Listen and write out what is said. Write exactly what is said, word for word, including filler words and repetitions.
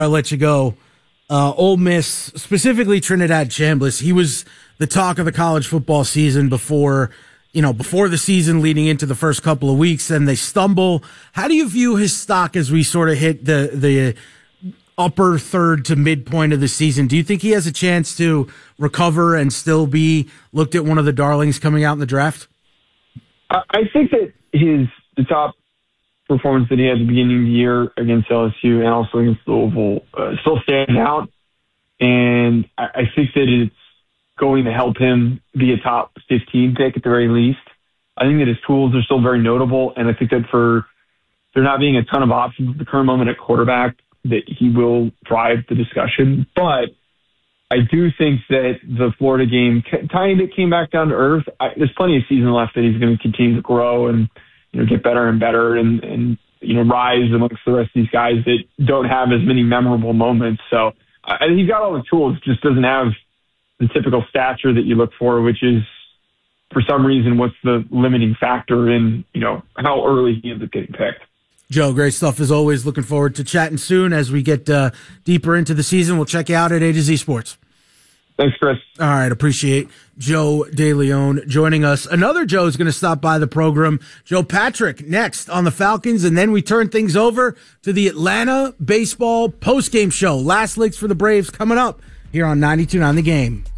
I let you go. Uh, Ole Miss, specifically Trinidad Chambliss, he was the talk of the college football season before, you know, before the season leading into the first couple of weeks, and they stumble. How do you view his stock as we sort of hit the, the upper third to midpoint of the season? Do you think he has a chance to recover and still be looked at one of the darlings coming out in the draft? I think that his the top performance that he had at the beginning of the year against L S U and also against Louisville uh, still stands out. And I, I think that it's going to help him be a top fifteen pick at the very least. I think that his tools are still very notable. And I think that for there not being a ton of options at the current moment at quarterback, that he will drive the discussion. But I do think that the Florida game kind of came back down to earth. I, there's plenty of season left that he's going to continue to grow and, you know, get better and better and, and, you know, rise amongst the rest of these guys that don't have as many memorable moments. So I think he's got all the tools, just doesn't have the typical stature that you look for, which is, for some reason, what's the limiting factor in, you know, how early he ends up getting picked. Joe, great stuff as always. Looking forward to chatting soon as we get uh, deeper into the season. We'll check you out at A to Z Sports. Thanks, Chris. All right. Appreciate Joe DeLeon joining us. Another Joe is going to stop by the program. Joe Patrick next on the Falcons. And then we turn things over to the Atlanta baseball postgame show. Last licks for the Braves coming up here on ninety-two point nine The Game.